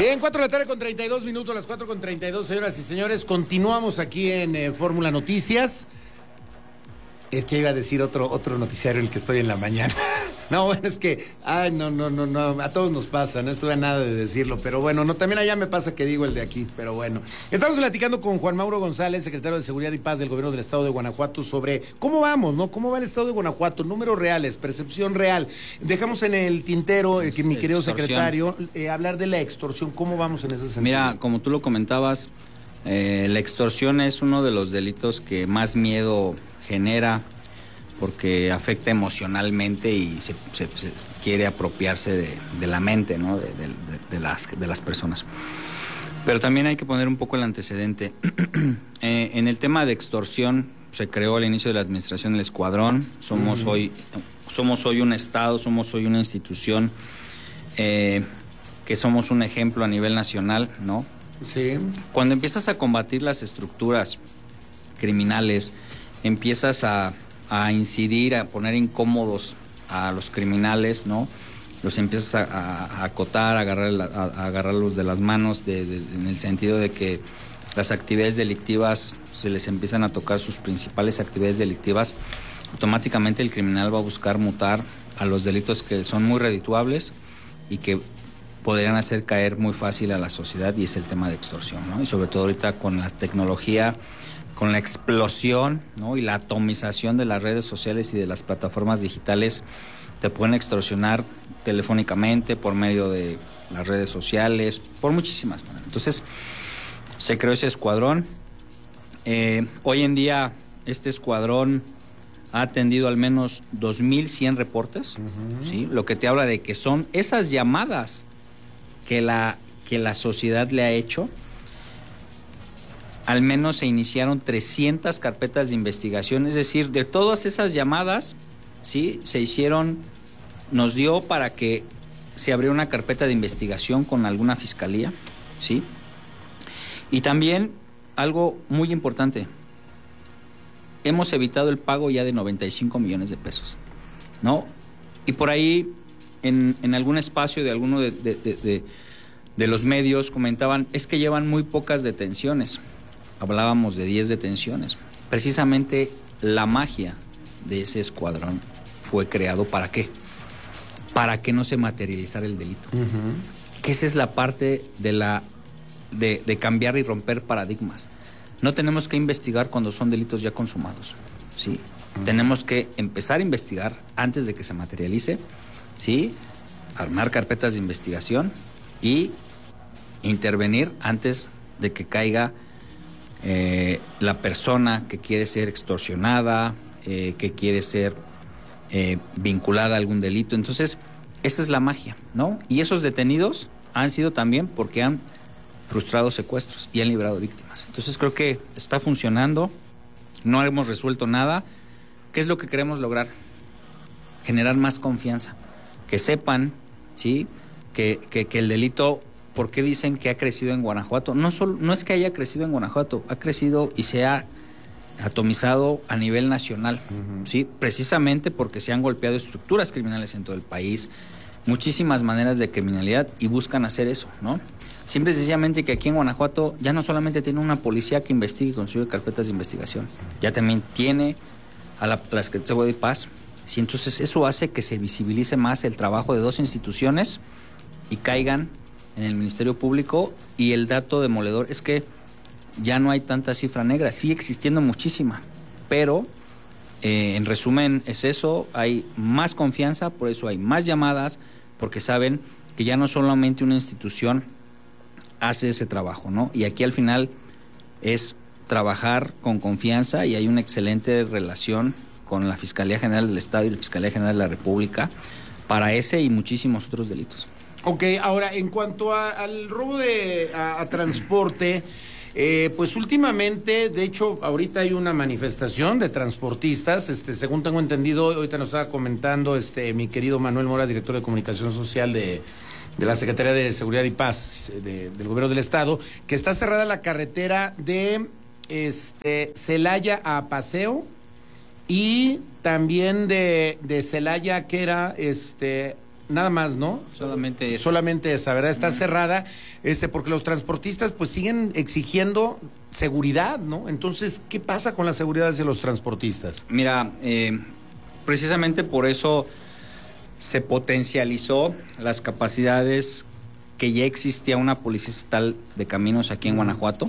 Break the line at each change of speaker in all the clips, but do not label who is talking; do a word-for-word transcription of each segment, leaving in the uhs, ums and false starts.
Bien, cuatro de la tarde con treinta y dos minutos, las cuatro con treinta y dos, señoras y señores. Continuamos aquí en eh, Fórmula Noticias. Es que iba a decir otro, otro noticiario el que estoy en la mañana. No, bueno, es que, ay, no, no, no, no, a todos nos pasa, no estuve a nada de decirlo, pero bueno, no, también allá me pasa que digo el de aquí, pero bueno. Estamos platicando con Juan Mauro González, secretario de Seguridad y Paz del Gobierno del Estado de Guanajuato, sobre cómo vamos, ¿no? ¿Cómo va el Estado de Guanajuato? Números reales, percepción real. Dejamos en el tintero, eh, que mi querido extorsión. secretario, eh, hablar de la extorsión. ¿Cómo vamos en ese sentido?
Mira, como tú lo comentabas, eh, la extorsión es uno de los delitos que más miedo genera, porque afecta emocionalmente y se, se, se quiere apropiarse de, de la mente, ¿no? de, de, de, las, de las personas. Pero también hay que poner un poco el antecedente. eh, en el tema de extorsión se creó al inicio de la administración el Escuadrón. Somos, uh-huh. hoy, somos hoy un Estado, somos hoy una institución eh, que somos un ejemplo a nivel nacional, ¿no?
Sí.
Cuando empiezas a combatir las estructuras criminales, empiezas a a incidir, a poner incómodos a los criminales, ¿no? Los empiezas a, a, a acotar, a, agarrar, a, a agarrarlos de las manos, de, de, en el sentido de que las actividades delictivas se les empiezan a tocar sus principales actividades delictivas. Automáticamente el criminal va a buscar mutar a los delitos que son muy redituables y que podrían hacer caer muy fácil a la sociedad, y es el tema de extorsión, ¿no? Y sobre todo ahorita con la tecnología, con la explosión, ¿no? Y la atomización de las redes sociales y de las plataformas digitales, te pueden extorsionar telefónicamente, por medio de las redes sociales, por muchísimas maneras. Entonces, se creó ese escuadrón. Eh, hoy en día, este escuadrón ha atendido al menos dos mil cien reportes, uh-huh. ¿sí? Lo que te habla de que son esas llamadas que la, que la sociedad le ha hecho. Al menos se iniciaron trescientas carpetas de investigación, es decir, de todas esas llamadas, sí, se hicieron, nos dio para que se abriera una carpeta de investigación con alguna fiscalía, sí. Y también algo muy importante, hemos evitado el pago ya de noventa y cinco millones de pesos, ¿no? Y por ahí, en, en algún espacio de alguno de, de, de, de, de los medios comentaban, es que llevan muy pocas detenciones. Hablábamos de diez detenciones. Precisamente la magia de ese escuadrón fue creado ¿para qué? Para que no se materializara el delito. Uh-huh. Que esa es la parte de, la, de, de cambiar y romper paradigmas. No tenemos que investigar cuando son delitos ya consumados, ¿sí? Uh-huh. Tenemos que empezar a investigar antes de que se materialice, ¿sí? Armar carpetas de investigación y intervenir antes de que caiga Eh, la persona que quiere ser extorsionada, eh, que quiere ser eh, vinculada a algún delito. Entonces, esa es la magia, ¿no? Y esos detenidos han sido también porque han frustrado secuestros y han librado víctimas. Entonces, creo que está funcionando, no hemos resuelto nada. ¿Qué es lo que queremos lograr? Generar más confianza, que sepan, ¿sí? que, que, que el delito... ¿Por qué dicen que ha crecido en Guanajuato? No, solo, no es que haya crecido en Guanajuato, ha crecido y se ha atomizado a nivel nacional, uh-huh. ¿sí? Precisamente porque se han golpeado estructuras criminales en todo el país, muchísimas maneras de criminalidad, y buscan hacer eso, ¿no? Simple y sencillamente que aquí en Guanajuato ya no solamente tiene una policía que investigue y construye carpetas de investigación, ya también tiene a la, a la Secretaría de Seguridad y Paz, ¿sí? Entonces eso hace que se visibilice más el trabajo de dos instituciones y caigan en el Ministerio Público. Y el dato demoledor es que ya no hay tanta cifra negra, sigue existiendo muchísima, pero eh, en resumen es eso, hay más confianza, por eso hay más llamadas, porque saben que ya no solamente una institución hace ese trabajo, ¿no? Y aquí al final es trabajar con confianza, y hay una excelente relación con la Fiscalía General del Estado y la Fiscalía General de la República para ese y muchísimos otros delitos.
Ok, ahora, en cuanto a, al robo de a, a transporte, eh, pues últimamente, de hecho, ahorita hay una manifestación de transportistas, este, según tengo entendido, ahorita nos estaba comentando este mi querido Manuel Mora, director de Comunicación Social de, de la Secretaría de Seguridad y Paz de, del Gobierno del Estado, que está cerrada la carretera de este Celaya a Paseo, y también de, de Celaya, que era este... nada más, ¿no?
Solamente eso.
Solamente esa, ¿verdad? Está uh-huh. cerrada, este, porque los transportistas pues siguen exigiendo seguridad, ¿no? Entonces, ¿qué pasa con la seguridad de los transportistas?
Mira, eh, precisamente por eso se potencializó las capacidades que ya existía una policía estatal de caminos aquí en uh-huh. Guanajuato,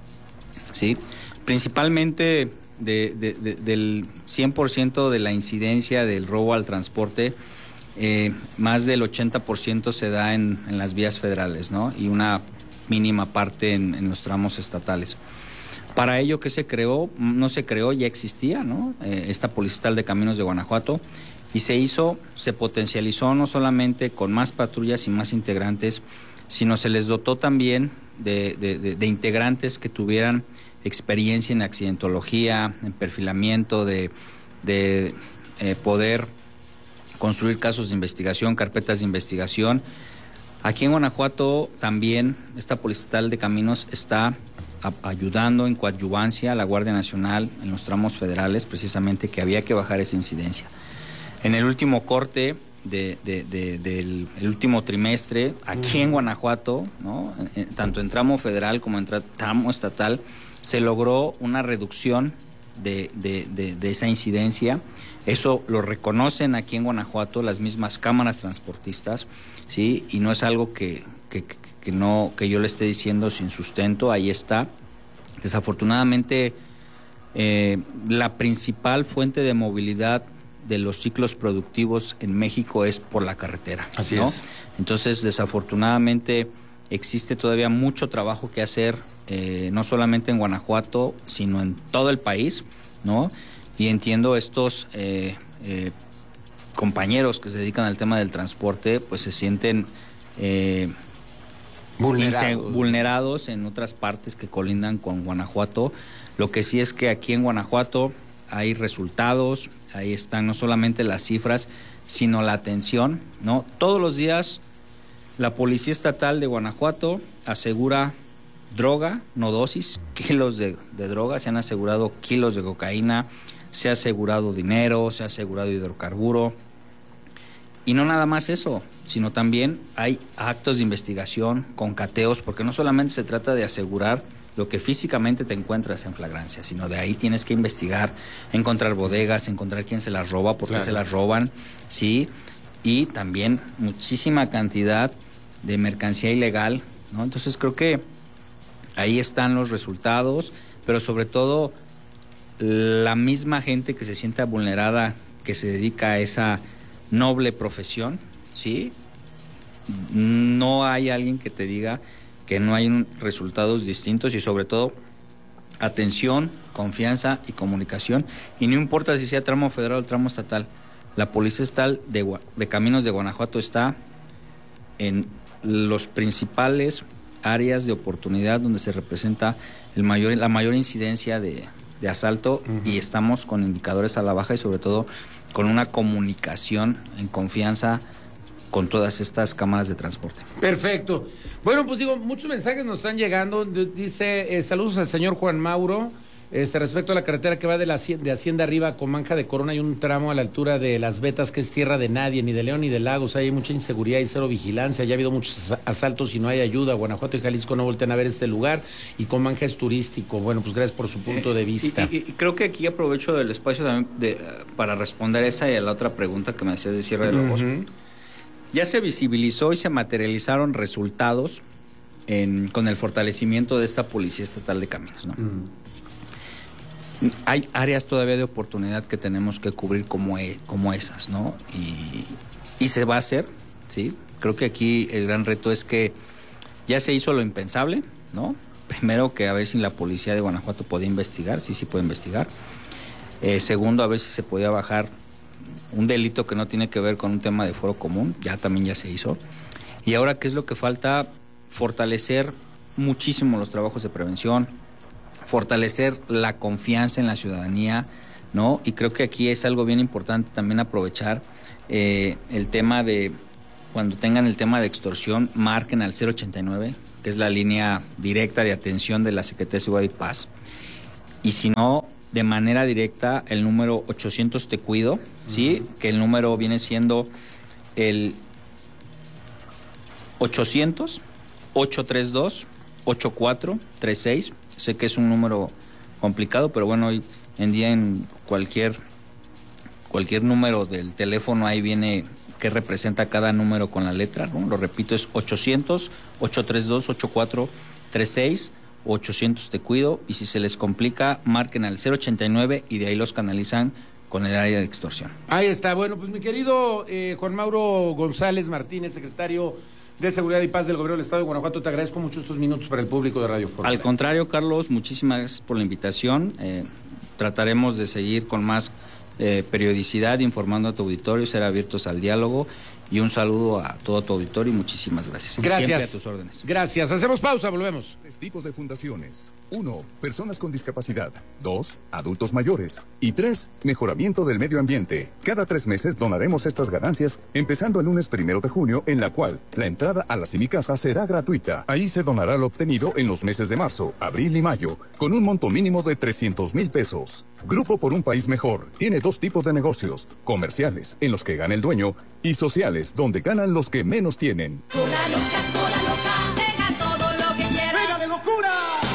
¿sí? Principalmente de, de, de, del cien por ciento de la incidencia del robo al transporte, eh, más del ochenta por ciento se da en, en las vías federales, ¿no? Y una mínima parte en, en los tramos estatales. Para ello, ¿qué se creó? No se creó, ya existía, ¿no? Eh, esta Policía Estatal de Caminos de Guanajuato, y se hizo, se potencializó no solamente con más patrullas y más integrantes, sino se les dotó también de, de, de, de integrantes que tuvieran experiencia en accidentología, en perfilamiento, de, de eh, poder construir casos de investigación, carpetas de investigación. Aquí en Guanajuato también esta Policía Estatal de Caminos está a, ayudando en coadyuvancia a la Guardia Nacional en los tramos federales, precisamente que había que bajar esa incidencia. En el último corte de, de, de, del el último trimestre, aquí en Guanajuato, ¿no? En, tanto en tramo federal como en tramo estatal, se logró una reducción de, de, de, de esa incidencia. Eso lo reconocen aquí en Guanajuato las mismas cámaras transportistas, ¿sí? Y no es algo que, que, que, no, que yo le esté diciendo sin sustento, ahí está. Desafortunadamente, eh, la principal fuente de movilidad de los ciclos productivos en México es por la carretera,
Así
¿no?
es.
Entonces, desafortunadamente, existe todavía mucho trabajo que hacer, eh, no solamente en Guanajuato, sino en todo el país, ¿no? Y entiendo estos eh, eh, compañeros que se dedican al tema del transporte, pues se sienten eh,
vulnerados.
vulnerados en otras partes que colindan con Guanajuato. Lo que sí es que aquí en Guanajuato hay resultados, ahí están no solamente las cifras, sino la atención, ¿no? Todos los días la Policía Estatal de Guanajuato asegura droga, no dosis, kilos de, de droga, se han asegurado kilos de cocaína, se ha asegurado dinero, se ha asegurado hidrocarburo. Y no nada más eso, sino también hay actos de investigación con cateos, porque no solamente se trata de asegurar lo que físicamente te encuentras en flagrancia, sino de ahí tienes que investigar, encontrar bodegas, encontrar quién se las roba, por qué
Claro.
se las roban, ¿sí? Y también muchísima cantidad de mercancía ilegal, ¿no? Entonces creo que ahí están los resultados, pero sobre todo la misma gente que se sienta vulnerada, que se dedica a esa noble profesión, ¿sí? No hay alguien que te diga que no hay un, resultados distintos y sobre todo atención, confianza y comunicación. Y no importa si sea tramo federal o tramo estatal, la Policía Estatal de, de Caminos de Guanajuato está en los principales áreas de oportunidad donde se representa el mayor, la mayor incidencia de, de asalto, uh-huh. y estamos con indicadores a la baja y sobre todo con una comunicación en confianza con todas estas cámaras de transporte.
Perfecto. Bueno, pues digo, muchos mensajes nos están llegando. Dice, eh, saludos al señor Juan Mauro. Este, respecto a la carretera que va de, la, de Hacienda Arriba a Comanja de Corona, hay un tramo a la altura de Las Vetas que es tierra de nadie, ni de León ni de Lagos. Hay mucha inseguridad y cero vigilancia. Ya ha habido muchos asaltos y no hay ayuda. Guanajuato y Jalisco no voltean a ver este lugar y Comanja es turístico. Bueno, pues gracias por su punto de vista.
Eh, y, y, y creo que aquí aprovecho del espacio también de, uh, para responder esa y a la otra pregunta que me hacías de cierre de logos. Uh-huh. Ya se visibilizó y se materializaron resultados en, con el fortalecimiento de esta Policía Estatal de Caminos, ¿no? Uh-huh. Hay áreas todavía de oportunidad que tenemos que cubrir como, e, como esas, ¿no? Y, y se va a hacer, ¿sí? Creo que aquí el gran reto es que ya se hizo lo impensable, ¿no? Primero, que a ver si la policía de Guanajuato podía investigar, sí, sí puede investigar. Eh, segundo, a ver si se podía bajar un delito que no tiene que ver con un tema de fuero común, ya también ya se hizo. Y ahora, ¿qué es lo que falta? Fortalecer muchísimo los trabajos de prevención, fortalecer la confianza en la ciudadanía, ¿no? Y creo que aquí es algo bien importante también aprovechar eh, el tema de, cuando tengan el tema de extorsión, marquen al cero ochenta y nueve, que es la línea directa de atención de la Secretaría de Seguridad y Paz. Y si no, de manera directa, el número ochocientos Te Cuido, ¿sí? Uh-huh. Que el número viene siendo el ochocientos, ochocientos treinta y dos, ochenta y cuatro treinta y seis. Sé que es un número complicado, pero bueno, hoy en día en cualquier, cualquier número del teléfono ahí viene qué representa cada número con la letra, ¿no? Lo repito, es ochocientos, ochocientos treinta y dos, ochenta y cuatro treinta y seis, ochocientos te cuido, y si se les complica, marquen al cero ochenta y nueve y de ahí los canalizan con el área de extorsión.
Ahí está. Bueno, pues mi querido eh, Juan Mauro González Martínez, secretario de Seguridad y Paz del Gobierno del Estado de Guanajuato, te agradezco mucho estos minutos para el público de Radio Fórmula.
Al contrario, Carlos, muchísimas gracias por la invitación. Eh, trataremos de seguir con más eh, periodicidad informando a tu auditorio, ser abiertos al diálogo, y un saludo a todo tu auditorio y muchísimas gracias.
Gracias.
Siempre a tus órdenes.
Gracias. Hacemos pausa, volvemos.
Tres tipos de fundaciones. Uno, personas con discapacidad. Dos, adultos mayores. Y tres, mejoramiento del medio ambiente. Cada tres meses donaremos estas ganancias, empezando el lunes primero de junio, en la cual la entrada a la Simicasa será gratuita. Ahí se donará lo obtenido en los meses de marzo, abril y mayo, con un monto mínimo de trescientos mil pesos. Grupo por un País Mejor tiene dos tipos de negocios: comerciales, en los que gana el dueño, y sociales, donde ganan los que menos tienen.
Cola loca, cola loca, deja todo lo que quieras.
¡Venga de locura!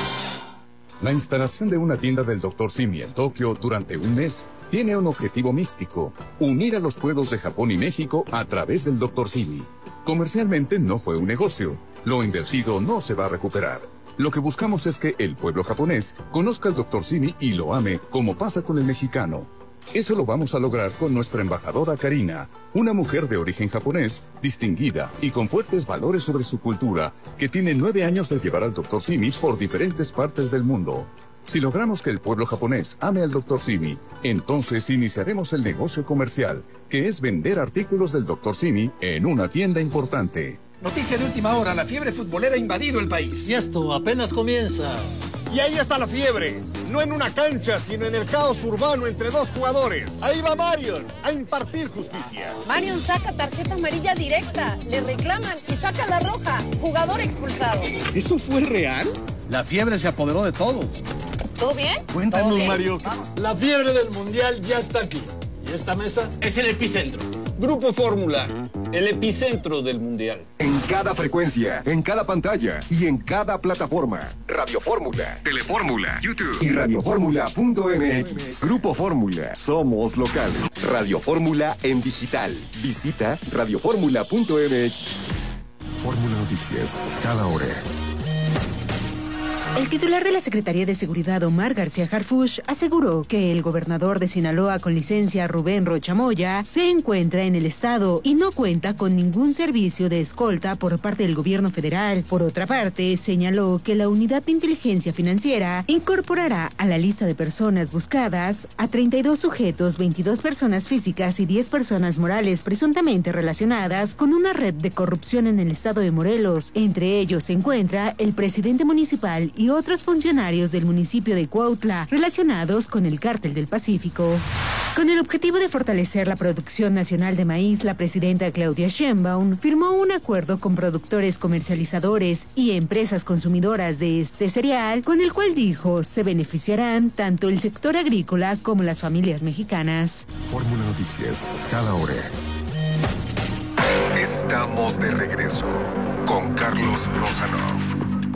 La instalación de una tienda del doctor Simi en Tokio durante un mes tiene un objetivo místico: unir a los pueblos de Japón y México a través del doctor Simi. Comercialmente no fue un negocio. Lo invertido no se va a recuperar. Lo que buscamos es que el pueblo japonés conozca al doctor Simi y lo ame, como pasa con el mexicano. Eso lo vamos a lograr con nuestra embajadora Karina, una mujer de origen japonés, distinguida y con fuertes valores sobre su cultura, que tiene nueve años de llevar al doctor Simi por diferentes partes del mundo. Si logramos que el pueblo japonés ame al doctor Simi, entonces iniciaremos el negocio comercial, que es vender artículos del doctor Simi en una tienda importante.
Noticia de última hora: la fiebre futbolera ha invadido el país.
Y esto apenas comienza.
Y ahí está la fiebre, no en una cancha, sino en el caos urbano entre dos jugadores. Ahí va Marion a impartir justicia.
Marion saca tarjeta amarilla directa, le reclaman y saca la roja. Jugador expulsado.
¿Eso fue real?
La fiebre se apoderó de todo.
¿Todo bien?
Cuéntanos,
¿Todo bien?
Mario.
La fiebre del mundial ya está aquí. Y esta mesa
Es el epicentro. Grupo Fórmula, el epicentro del mundial.
En cada frecuencia, en cada pantalla y en cada plataforma. Radio Fórmula, Telefórmula, YouTube y radiofórmula punto m x. Grupo Fórmula, somos locales. Radio Fórmula en digital. Visita radiofórmula punto m x.
Fórmula Noticias, cada hora.
El titular de la Secretaría de Seguridad, Omar García Harfuch, aseguró que el gobernador de Sinaloa con licencia, Rubén Rocha Moya, se encuentra en el estado y no cuenta con ningún servicio de escolta por parte del gobierno federal. Por otra parte, señaló que la Unidad de Inteligencia Financiera incorporará a la lista de personas buscadas a treinta y dos sujetos, veintidós personas físicas y diez personas morales presuntamente relacionadas con una red de corrupción en el estado de Morelos. Entre ellos se encuentra el presidente municipal y otros funcionarios del municipio de Cuautla relacionados con el Cártel del Pacífico. Con el objetivo de fortalecer la producción nacional de maíz, la presidenta Claudia Sheinbaum firmó un acuerdo con productores, comercializadores y empresas consumidoras de este cereal, con el cual dijo se beneficiarán tanto el sector agrícola como las familias mexicanas.
Fórmula Noticias, cada hora.
Estamos de regreso con Carlos Lozanov.